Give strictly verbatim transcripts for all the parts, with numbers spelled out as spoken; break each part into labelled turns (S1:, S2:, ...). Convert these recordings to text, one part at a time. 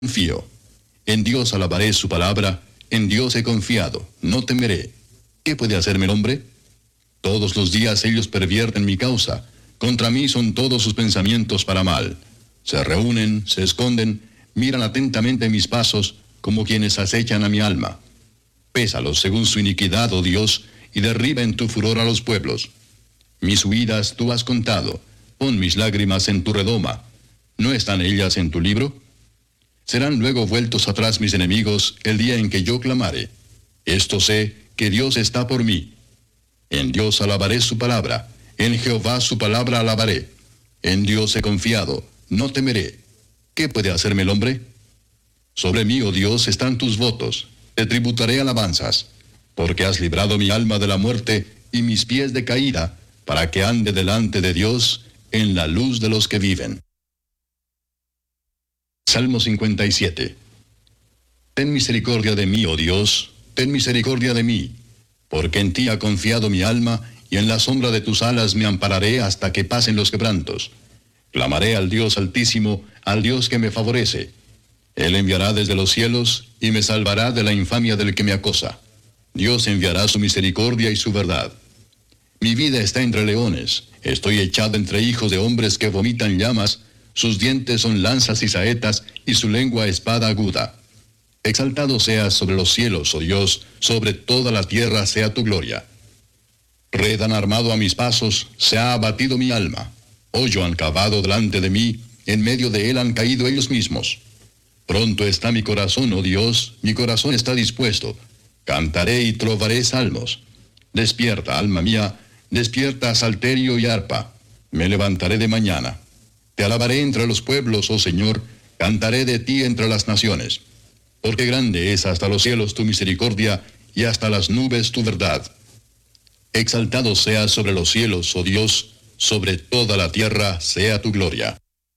S1: confío. En Dios alabaré su palabra, en Dios he confiado, no temeré. ¿Qué puede hacerme el hombre? Todos los días ellos pervierten mi causa, contra mí son todos sus pensamientos para mal. Se reúnen, se esconden, miran atentamente mis pasos, como quienes acechan a mi alma. Pésalos según su iniquidad, oh Dios, y derriba en tu furor a los pueblos. Mis huidas tú has contado, pon mis lágrimas en tu redoma. ¿No están ellas en tu libro? Serán luego vueltos atrás mis enemigos el día en que yo clamare. Esto sé, que Dios está por mí. En Dios alabaré su palabra, en Jehová su palabra alabaré. En Dios he confiado, no temeré. ¿Qué puede hacerme el hombre? Sobre mí, oh Dios, están tus votos, te tributaré alabanzas, porque has librado mi alma de la muerte y mis pies de caída, para que ande delante de Dios en la luz de los que viven. Salmo cincuenta y siete. Ten misericordia de mí, oh Dios, ten misericordia de mí, porque en ti ha confiado mi alma, y en la sombra de tus alas me ampararé hasta que pasen los quebrantos. Clamaré al Dios Altísimo, al Dios que me favorece. Él enviará desde los cielos, y me salvará de la infamia del que me acosa. Dios enviará su misericordia y su verdad. Mi vida está entre leones, estoy echado entre hijos de hombres que vomitan llamas, sus dientes son lanzas y saetas, y su lengua espada aguda. Exaltado seas sobre los cielos, oh Dios, sobre toda la tierra sea tu gloria. Red han armado a mis pasos, se ha abatido mi alma. Hoyo han cavado delante de mí, en medio de él han caído ellos mismos. Pronto está mi corazón, oh Dios, mi corazón está dispuesto. Cantaré y trovaré salmos. Despierta, alma mía, despierta, salterio y arpa. Me levantaré de mañana. Te alabaré entre los pueblos, oh Señor, cantaré de ti entre las naciones. Porque grande es hasta los cielos tu misericordia, y hasta las nubes tu verdad. Exaltado seas sobre los cielos, oh Dios, sobre toda la tierra sea tu gloria.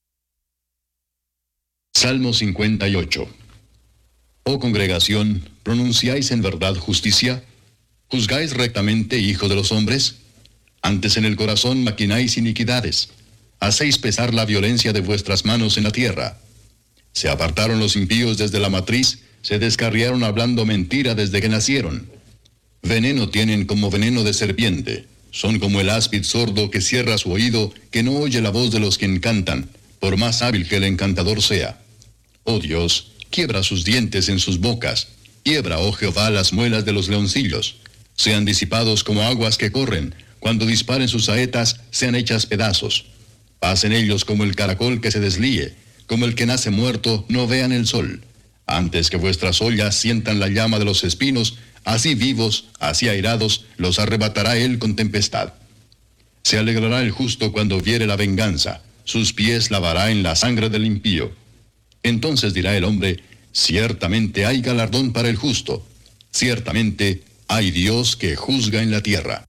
S1: Salmo cincuenta y ocho. Oh congregación, ¿pronunciáis en verdad justicia? ¿Juzgáis rectamente, hijo de los hombres? Antes en el corazón maquináis iniquidades. Hacéis pesar la violencia de vuestras manos en la tierra. Se apartaron los impíos desde la matriz, se descarriaron hablando mentira desde que nacieron. Veneno tienen como veneno de serpiente, son como el áspid sordo que cierra su oído, que no oye la voz de los que encantan, por más hábil que el encantador sea. Oh Dios, quiebra sus dientes en sus bocas, quiebra, oh Jehová, las muelas de los leoncillos. Sean disipados como aguas que corren, cuando disparen sus saetas, sean hechas pedazos. Pasen ellos como el caracol que se deslíe, como el que nace muerto, no vean el sol. Antes que vuestras ollas sientan la llama de los espinos, así vivos, así airados, los arrebatará él con tempestad. Se alegrará el justo cuando viere la venganza, sus pies lavará en la sangre del impío. Entonces dirá el hombre, ciertamente hay galardón para el justo, ciertamente hay Dios que juzga en la tierra.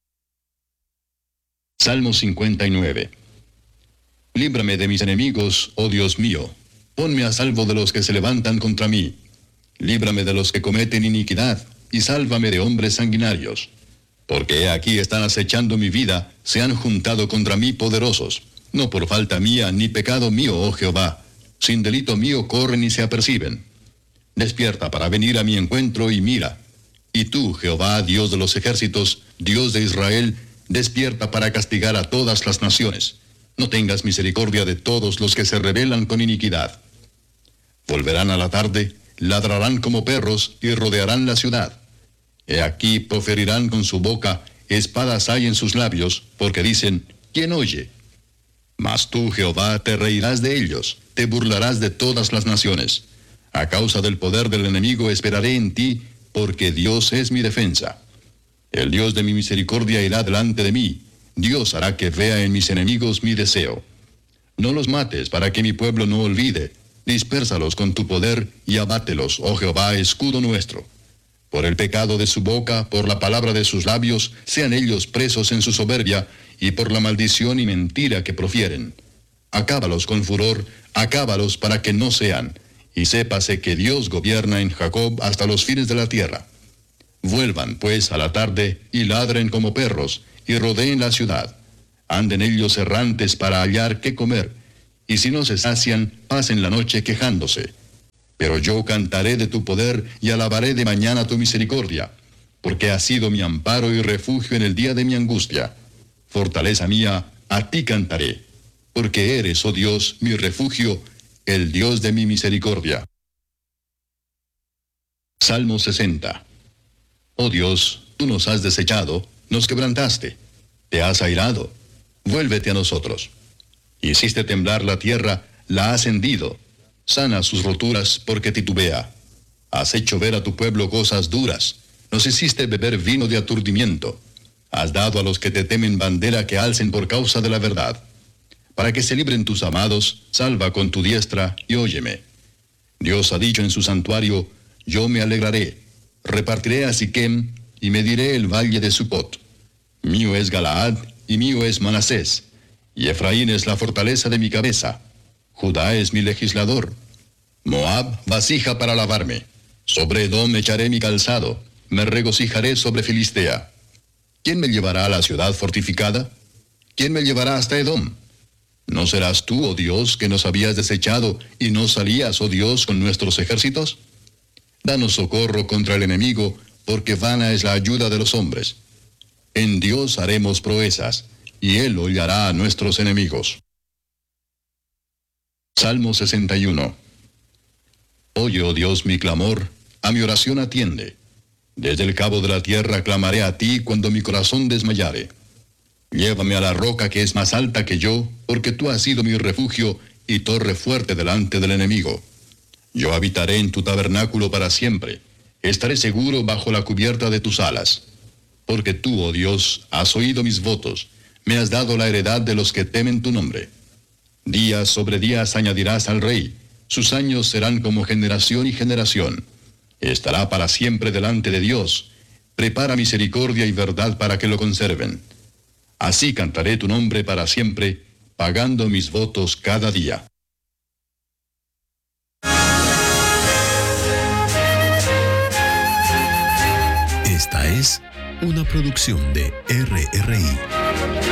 S1: Salmo cincuenta y nueve. Líbrame de mis enemigos, oh Dios mío, ponme a salvo de los que se levantan contra mí. Líbrame de los que cometen iniquidad, y sálvame de hombres sanguinarios. Porque aquí están acechando mi vida, se han juntado contra mí poderosos. No por falta mía, ni pecado mío, oh Jehová. Sin delito mío corren y se aperciben. Despierta para venir a mi encuentro y mira. Y tú, Jehová, Dios de los ejércitos, Dios de Israel, despierta para castigar a todas las naciones. No tengas misericordia de todos los que se rebelan con iniquidad. Volverán a la tarde, ladrarán como perros y rodearán la ciudad. He aquí proferirán con su boca, espadas hay en sus labios, porque dicen, ¿quién oye? Mas tú, Jehová, te reirás de ellos, te burlarás de todas las naciones. A causa del poder del enemigo esperaré en ti, porque Dios es mi defensa. El Dios de mi misericordia irá delante de mí. Dios hará que vea en mis enemigos mi deseo. No los mates para que mi pueblo no olvide. Dispérsalos con tu poder y abátelos, oh Jehová, escudo nuestro. Por el pecado de su boca, por la palabra de sus labios, sean ellos presos en su soberbia, y por la maldición y mentira que profieren. Acábalos con furor, acábalos para que no sean, y sépase que Dios gobierna en Jacob hasta los fines de la tierra. Vuelvan, pues, a la tarde, y ladren como perros, y rodeen la ciudad. Anden ellos errantes para hallar qué comer, y si no se sacian, pasen la noche quejándose. Pero yo cantaré de tu poder y alabaré de mañana tu misericordia, porque has sido mi amparo y refugio en el día de mi angustia. Fortaleza mía, a ti cantaré, porque eres, oh Dios, mi refugio, el Dios de mi misericordia. Salmo sesenta. Oh Dios, tú nos has desechado, nos quebrantaste, te has airado, vuélvete a nosotros. Hiciste temblar la tierra, la has hendido, sana sus roturas porque titubea. Has hecho ver a tu pueblo cosas duras, nos hiciste beber vino de aturdimiento. Has dado a los que te temen bandera que alcen por causa de la verdad. Para que se libren tus amados, salva con tu diestra y óyeme. Dios ha dicho en su santuario, yo me alegraré, repartiré a Siquem y mediré el valle de Sucot. Mío es Galaad y mío es Manasés, y Efraín es la fortaleza de mi cabeza. Judá es mi legislador. Moab, vasija para lavarme. Sobre Edom echaré mi calzado, me regocijaré sobre Filistea. ¿Quién me llevará a la ciudad fortificada? ¿Quién me llevará hasta Edom? ¿No serás tú, oh Dios, que nos habías desechado y no salías, oh Dios, con nuestros ejércitos? Danos socorro contra el enemigo, porque vana es la ayuda de los hombres. En Dios haremos proezas, y Él hollará a nuestros enemigos. Salmo sesenta y uno. Oye, oh Dios, mi clamor, a mi oración atiende. Desde el cabo de la tierra clamaré a ti cuando mi corazón desmayare. Llévame a la roca que es más alta que yo, porque tú has sido mi refugio y torre fuerte delante del enemigo. Yo habitaré en tu tabernáculo para siempre, estaré seguro bajo la cubierta de tus alas. Porque tú, oh Dios, has oído mis votos, me has dado la heredad de los que temen tu nombre. Días sobre días añadirás al rey, sus años serán como generación y generación. Estará para siempre delante de Dios, prepara misericordia y verdad para que lo conserven. Así cantaré tu nombre para siempre, pagando mis votos cada día.
S2: Esta es una producción de R R I.